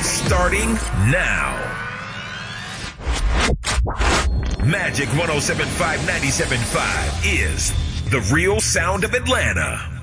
starting now. Magic 107.5, 97.5 is the real sound of Atlanta.